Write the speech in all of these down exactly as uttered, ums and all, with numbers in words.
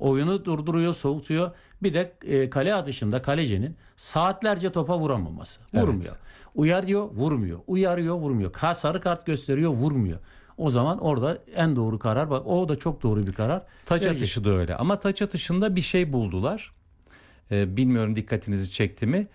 oyunu durduruyor, soğutuyor. Bir de e, kale atışında kalecinin saatlerce topa vuramaması. Vurmuyor. Evet. Uyarıyor, vurmuyor. Uyarıyor, vurmuyor. Ka sarı kart gösteriyor, vurmuyor. O zaman orada en doğru karar, bak o da çok doğru bir karar. Taç Verecek. atışı da öyle. Ama taç atışında bir şey buldular. Ee, bilmiyorum dikkatinizi çekti mi?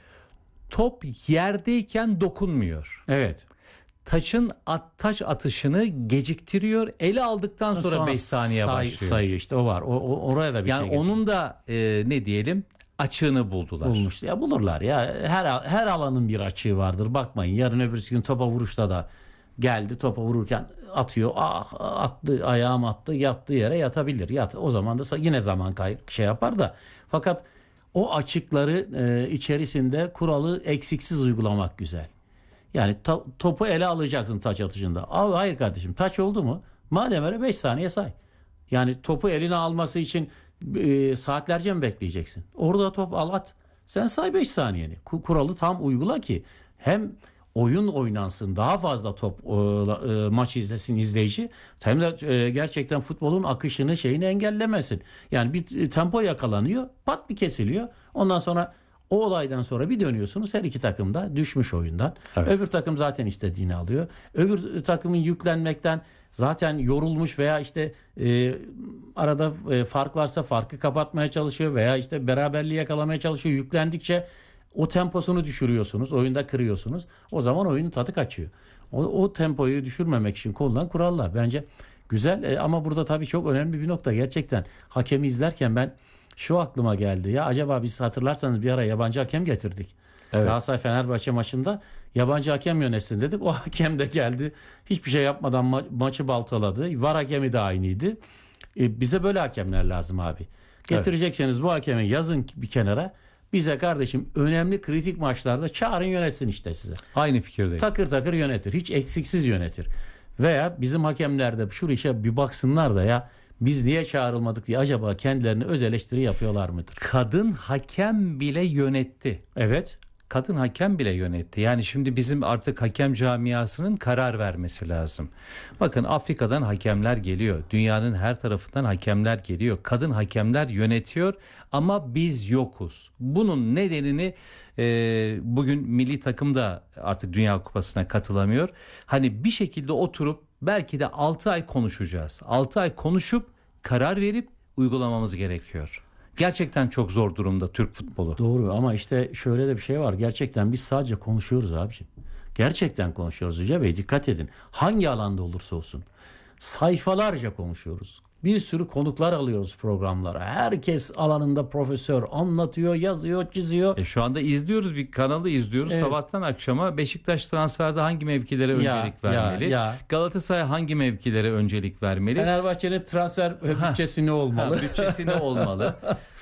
Top yerdeyken dokunmuyor. Evet. Taçın at, taç atışını geciktiriyor. Ele aldıktan sonra beş saniye say, başlıyor. Sayı işte o var. O, o oraya da bir yani şey. Yani onun da e, ne diyelim açığını buldular. Bulmuş. Ya bulurlar ya. Her her alanın bir açığı vardır. Bakmayın yarın öbürsü gün topa vuruşta da geldi, topa vururken atıyor. Ah attı, ayağım attı, yattığı yere yatabilir. Yat. O zaman da yine zaman kay şey yapar da. Fakat o açıkları e, içerisinde kuralı eksiksiz uygulamak güzel. Yani to topu ele alacaksın taç atışında. Al, hayır kardeşim, taç oldu mu? Madem öyle beş saniye say. Yani topu eline alması için e, saatlerce mi bekleyeceksin? Orada top al at. Sen say beş saniyeni. Kuralı tam uygula ki hem oyun oynansın, daha fazla top e, e, maç izlesin izleyici. Hem de e, gerçekten futbolun akışını şeyini engellemesin. Yani bir e, tempo yakalanıyor, pat bir kesiliyor. Ondan sonra o olaydan sonra bir dönüyorsunuz, her iki takım da düşmüş oyundan. Evet. Öbür takım zaten istediğini alıyor. Öbür takımın yüklenmekten zaten yorulmuş veya işte e, arada e, fark varsa farkı kapatmaya çalışıyor veya işte beraberliği yakalamaya çalışıyor. Yüklendikçe o temposunu düşürüyorsunuz, oyunda kırıyorsunuz. O zaman oyunun tadı kaçıyor. O, o tempoyu düşürmemek için konulan kurallar bence güzel e, ama burada tabii çok önemli bir nokta. Gerçekten hakemi izlerken ben şu aklıma geldi ya, acaba biz hatırlarsanız bir ara yabancı hakem getirdik. Evet. Galatasaray Fenerbahçe maçında yabancı hakem yönetsin dedik. O hakem de geldi. Hiçbir şey yapmadan ma- maçı baltaladı. V A R hakemi de aynıydı. E, bize böyle hakemler lazım abi. Getirecekseniz evet, bu hakemi yazın bir kenara. Bize kardeşim önemli kritik maçlarda çağırın, yönetsin işte size. Aynı fikirdeyim. Takır takır yönetir. Hiç eksiksiz yönetir. Veya bizim hakemler de şu işe bir baksınlar da ya biz niye çağrılmadık diye acaba kendilerine öz eleştiri yapıyorlar mıdır? Kadın hakem bile yönetti. Evet. Kadın hakem bile yönetti. Yani şimdi bizim artık hakem camiasının karar vermesi lazım. Bakın Afrika'dan hakemler geliyor. Dünyanın her tarafından hakemler geliyor. Kadın hakemler yönetiyor ama biz yokuz. Bunun nedenini e, bugün milli takım da artık Dünya Kupası'na katılamıyor. Hani bir şekilde oturup belki de altı ay konuşacağız. altı ay konuşup karar verip uygulamamız gerekiyor. Gerçekten çok zor durumda Türk futbolu. Doğru ama işte şöyle de bir şey var. Gerçekten biz sadece konuşuyoruz abiciğim. Gerçekten konuşuyoruz Yüce Bey. Dikkat edin. Hangi alanda olursa olsun. Sayfalarca konuşuyoruz. Bir sürü konuklar alıyoruz programlara. Herkes alanında profesör, anlatıyor, yazıyor, çiziyor. E şu anda izliyoruz, bir kanalı izliyoruz. Evet. Sabahtan akşama Beşiktaş transferde hangi mevkilere öncelik ya, vermeli? Ya, ya. Galatasaray hangi mevkilere öncelik vermeli? Fenerbahçe'nin transfer ha, bütçesi ne olmalı? Ha, bütçesi ne olmalı?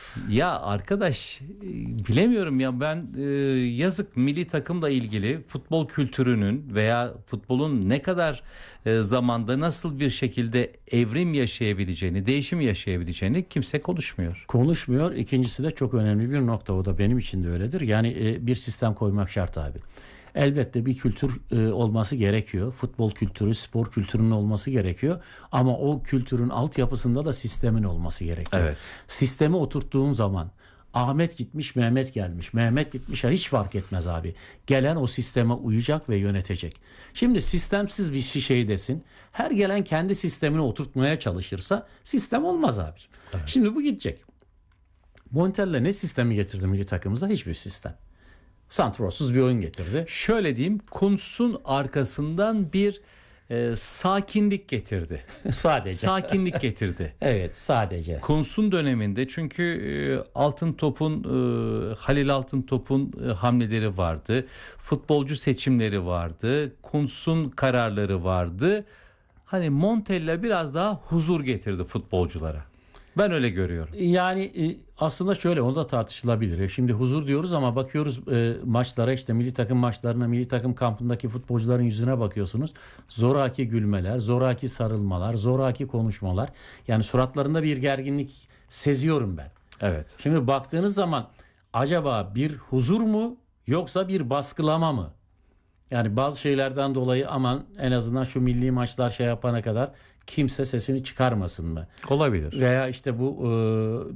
Ya arkadaş bilemiyorum ya, ben e, yazık milli takımla ilgili futbol kültürünün veya futbolun ne kadar e, zamanda nasıl bir şekilde evrim yaşayabileceğini, değişim yaşayabileceğini kimse konuşmuyor. Konuşmuyor. İkincisi de çok önemli bir nokta, o da benim için de öyledir. Yani e, bir sistem koymak şart abi. Elbette bir kültür e, olması gerekiyor. Futbol kültürü, spor kültürünün olması gerekiyor. Ama o kültürün altyapısında da sistemin olması gerekiyor. Evet. Sistemi oturttuğun zaman Ahmet gitmiş, Mehmet gelmiş. Mehmet gitmiş, hiç fark etmez abi. Gelen o sisteme uyacak ve yönetecek. Şimdi sistemsiz bir şey desin. Her gelen kendi sistemini oturtmaya çalışırsa sistem olmaz abi. Evet. Şimdi bu gidecek. Montella ne sistemi getirdi milli takımımıza? Hiçbir sistem. Santrorsuz bir oyun getirdi. Şöyle diyeyim, Kuntz'un arkasından bir e, sakinlik getirdi. Sadece. Sakinlik getirdi. Evet, sadece. Kuntz'un döneminde çünkü e, Altın Top'un e, Halil Altın Top'un e, hamleleri vardı. Futbolcu seçimleri vardı. Kuntz'un kararları vardı. Hani Montella biraz daha huzur getirdi futbolculara. Ben öyle görüyorum. Yani aslında şöyle, o da tartışılabilir. Şimdi huzur diyoruz ama bakıyoruz e, maçlara, işte milli takım maçlarına, milli takım kampındaki futbolcuların yüzüne bakıyorsunuz. Zoraki gülmeler, zoraki sarılmalar, zoraki konuşmalar. Yani suratlarında bir gerginlik seziyorum ben. Evet. Şimdi baktığınız zaman acaba bir huzur mu yoksa bir baskılama mı? Yani bazı şeylerden dolayı aman en azından şu milli maçlar şey yapana kadar kimse sesini çıkarmasın mı? Olabilir. Veya işte bu e,